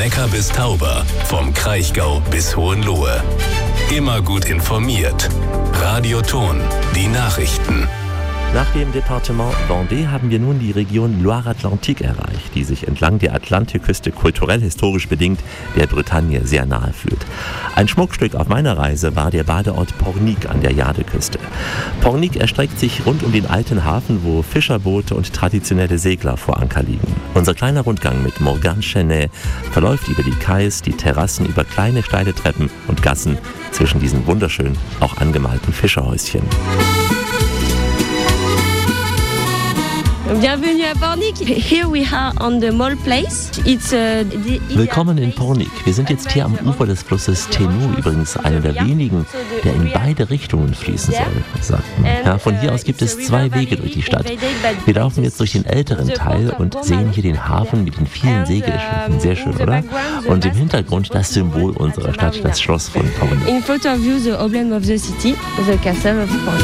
Neckar bis Tauber, vom Kraichgau bis Hohenlohe. Immer gut informiert. Radio Thon, die Nachrichten. Nach dem Departement Vendée haben wir nun die Region Loire-Atlantique erreicht, die sich entlang der Atlantikküste kulturell-historisch bedingt der Bretagne sehr nahe fühlt. Ein Schmuckstück auf meiner Reise war der Badeort Pornic an der Jadeküste. Pornic erstreckt sich rund um den alten Hafen, wo Fischerboote und traditionelle Segler vor Anker liegen. Unser kleiner Rundgang mit Morgane Chenet verläuft über die Kais, die Terrassen, über kleine steile Treppen und Gassen zwischen diesen wunderschön auch angemalten Fischerhäuschen. Bienvenue à Pornic. Here we are on the Mole Place. Willkommen in Pornic. Wir sind jetzt hier am Ufer des Flusses Tenou, übrigens einer der wenigen, der in beide Richtungen fließen soll, sagten. Ja, von hier aus gibt es 2 Wege durch die Stadt. Wir laufen jetzt durch den älteren Teil und sehen hier den Hafen mit den vielen Segelschiffen. Sehr schön, oder? Und im Hintergrund das Symbol unserer Stadt, das Schloss von Pornic. In front of you, the emblem of the city, the castle of Pornic.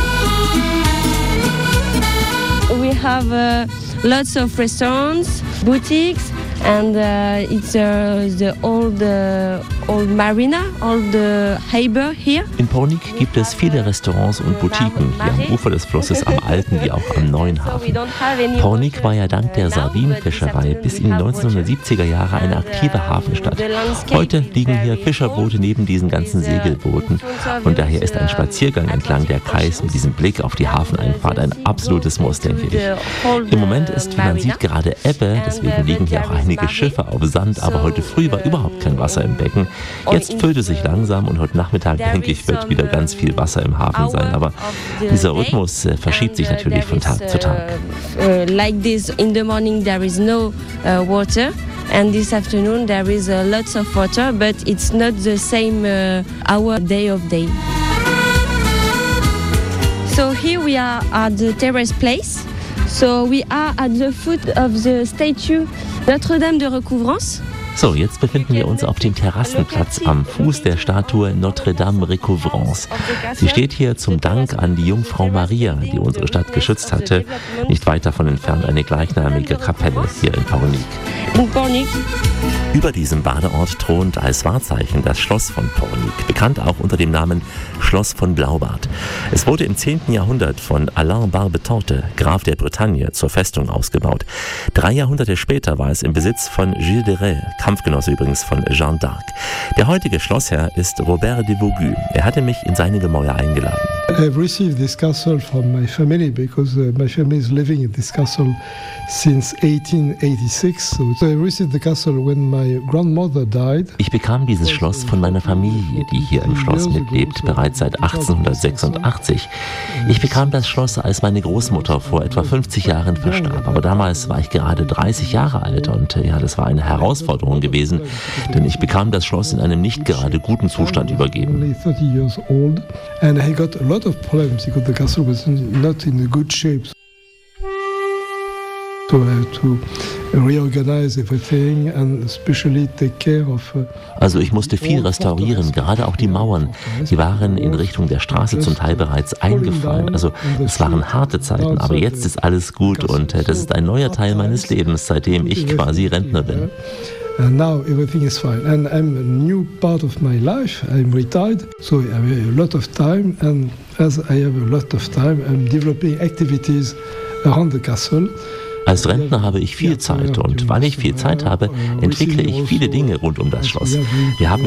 We have lots of restaurants, boutiques, and it's the old marina, old harbour here. In Pornic gibt es viele Restaurants und Boutiquen, hier am Ufer des Flusses, am alten wie auch am neuen Hafen. Pornic war ja dank der Sardinenfischerei bis in die 1970er Jahre eine aktive Hafenstadt. Heute liegen hier Fischerboote neben diesen ganzen Segelbooten und daher ist ein Spaziergang entlang der Kais mit diesem Blick auf die Hafeneinfahrt ein absolutes Muss, denke ich. Im Moment ist, wie man sieht, gerade Ebbe, deswegen liegen hier auch einige Schiffe auf Sand, aber heute früh war überhaupt kein Wasser im Becken. Jetzt füllt es sich langsam und heute Nachmittag, denke ich, wird wieder ganz viel Wasser im Hafen sein. Aber dieser Rhythmus verschiebt sich natürlich von Tag zu Tag. Like this, in the morning there is no water. And this afternoon there is lots of water, but it's not the same hour day of day. So here we are at the terrace place. So we are at the foot of the statue Notre-Dame de Recouvrance. So, jetzt befinden wir uns auf dem Terrassenplatz am Fuß der Statue Notre-Dame Recouvrance. Sie steht hier zum Dank an die Jungfrau Maria, die unsere Stadt geschützt hatte. Nicht weit davon entfernt eine gleichnamige Kapelle hier in Pornic. Über diesem Badeort thront als Wahrzeichen das Schloss von Pornic, bekannt auch unter dem Namen Schloss von Blaubart. Es wurde im 10. Jahrhundert von Alain Barbetante, Graf der Bretagne, zur Festung ausgebaut. 3 Jahrhunderte später war es im Besitz von Gilles de Rais, Kampfgenosse übrigens von Jeanne d'Arc. Der heutige Schlossherr ist Robert de Vaugue. Er hatte mich in seine Gemäuer eingeladen. I've received this castle from my family because my family is living in this castle since 1886. So I received the castle when my grandmother died. Ich bekam dieses Schloss von meiner Familie, die hier im Schloss mitlebt, bereits seit 1886. Ich bekam das Schloss, als meine Großmutter vor etwa 50 Jahren verstarb. Aber damals war ich gerade 30 Jahre alt und ja, das war eine Herausforderung gewesen, denn ich bekam das Schloss in einem nicht gerade guten Zustand übergeben. And I got a lot of problems because the castle was not in a good shape. So I had to reorganize everything and especially take care of. Also ich musste viel restaurieren, gerade auch die Mauern. Die waren in Richtung der Straße zum Teil bereits eingefallen. Also es waren harte Zeiten, aber jetzt ist alles gut und das ist ein neuer Teil meines Lebens, seitdem ich quasi Rentner bin. And now everything is fine. And I'm a new part of my life. I'm retired, so I have a lot of time. And as I have a lot of time, I'm developing activities around the castle. Als Rentner habe ich viel Zeit und weil ich viel Zeit habe, entwickle ich viele Dinge rund um das Schloss. Wir haben